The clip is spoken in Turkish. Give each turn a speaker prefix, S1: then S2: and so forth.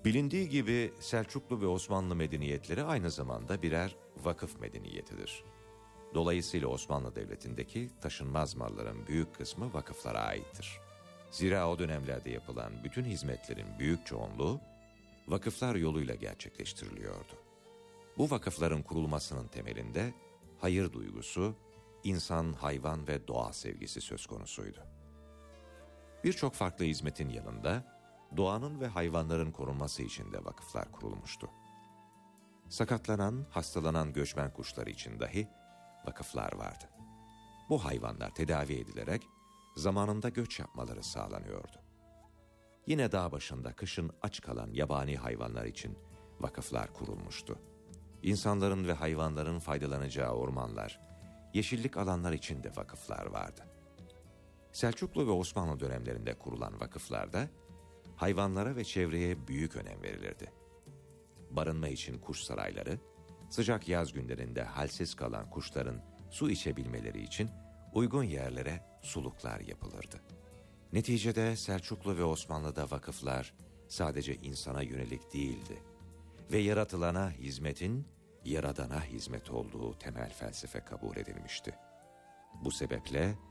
S1: Bilindiği gibi Selçuklu ve Osmanlı medeniyetleri aynı zamanda birer vakıf medeniyetidir. Dolayısıyla Osmanlı Devleti'ndeki taşınmaz malların büyük kısmı vakıflara aittir. Zira o dönemlerde yapılan bütün hizmetlerin büyük çoğunluğu vakıflar yoluyla gerçekleştiriliyordu. Bu vakıfların kurulmasının temelinde hayır duygusu, insan, hayvan ve doğa sevgisi söz konusuydu. Birçok farklı hizmetin yanında doğanın ve hayvanların korunması için de vakıflar kurulmuştu. Sakatlanan, hastalanan göçmen kuşları için dahi vakıflar vardı. Bu hayvanlar tedavi edilerek zamanında göç yapmaları sağlanıyordu. Yine dağ başında kışın aç kalan yabani hayvanlar için vakıflar kurulmuştu. İnsanların ve hayvanların faydalanacağı ormanlar, yeşillik alanlar için de vakıflar vardı. Selçuklu ve Osmanlı dönemlerinde kurulan vakıflarda hayvanlara ve çevreye büyük önem verilirdi. Barınma için kuş sarayları, sıcak yaz günlerinde halsiz kalan kuşların su içebilmeleri için uygun yerlere suluklar yapılırdı. Neticede Selçuklu ve Osmanlı'da vakıflar sadece insana yönelik değildi ve yaratılana hizmetin Yaradan'a hizmet olduğu temel felsefe kabul edilmişti. Bu sebeple